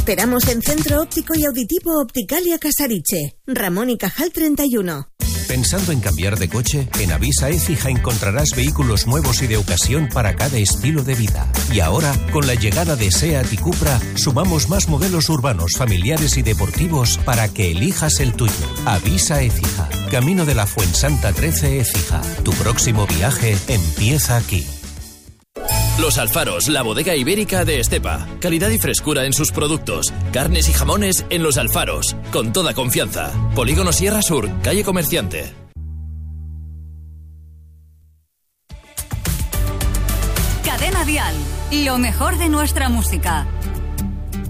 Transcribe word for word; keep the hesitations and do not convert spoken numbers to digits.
Esperamos en Centro Óptico y Auditivo Opticalia Casariche, Ramón y Cajal treinta y uno. ¿Pensando en cambiar de coche? En Avisa Écija encontrarás vehículos nuevos y de ocasión para cada estilo de vida. Y ahora, con la llegada de SEAT y Cupra, sumamos más modelos urbanos, familiares y deportivos para que elijas el tuyo. Avisa Écija, Camino de la Fuensanta trece Écija. Tu próximo viaje empieza aquí. Los Alfaros, la bodega ibérica de Estepa. Calidad y frescura en sus productos. Carnes y jamones en Los Alfaros. Con toda confianza. Polígono Sierra Sur, calle Comerciante. Cadena Dial. Lo mejor de nuestra música.